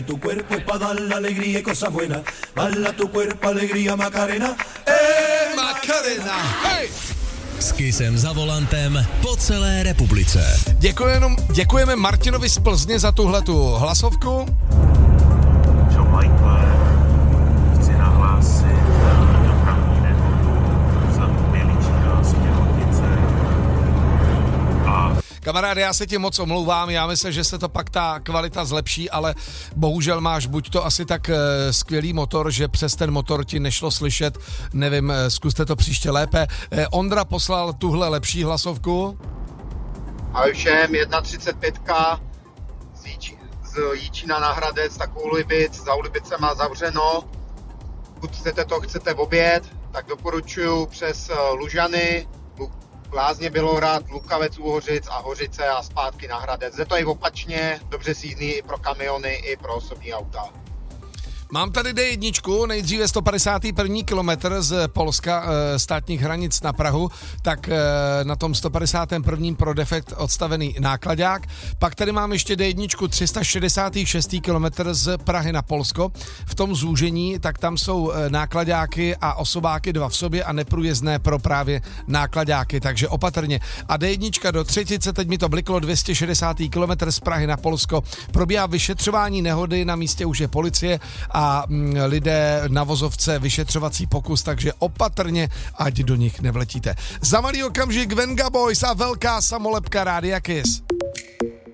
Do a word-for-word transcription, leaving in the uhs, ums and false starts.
Tu cuerpo es pa' dar la alegría y cosas buenas. Bala tu cuerpo, alegría, Macarena. Eh, Macarena. Hej! S Kissem za volantem po celé republice. Děkujeme, děkujeme Martinovi z Plzně za tuhletu hlasovku. Čo, Michael, chci nahlásit dopravní nehodu z Běličína z Těhotice. A Kamaráde, já se ti moc omlouvám, já myslím, že se to pak ta kvalita zlepší, ale bohužel máš buď to asi tak uh, skvělý motor, že přes ten motor ti nešlo slyšet, nevím, uh, zkuste to příště lépe. Uh, Ondra poslal tuhle lepší hlasovku. Ahoj všem, jedna třicet pět z, Jíči, z Jíčína na Hradec, tak u Libic, za Ulibicem má zavřeno. Pokud chcete to, chcete oběd, tak doporučuji přes uh, Lužany, Lázně Bělohrad, Lukavec u Hořic a Hořice a zpátky na Hradec. Jde to i opačně, dobře sízdný i pro kamiony, i pro osobní auta. Mám tady D jedna, nejdříve sto padesátý první kilometr z Polska, státních hranic na Prahu, tak na tom sto padesátém prvním pro defekt odstavený nákladák. Pak tady mám ještě D jedna tři sta šedesátý šestý kilometr z Prahy na Polsko. V tom zúžení, tak tam jsou nákladáky a osobáky dva v sobě a neprůjezdné pro právě nákladáky, takže opatrně. A D jedna do Třetice, teď mi to bliklo, dvě stě šedesátý kilometr z Prahy na Polsko. Probíhá vyšetřování nehody, na místě už je policie a a lidé na vozovce vyšetřovací pokus, takže opatrně, ať do nich nevletíte. Za malý okamžik Venga Boys a velká samolepka Rádia Kiss.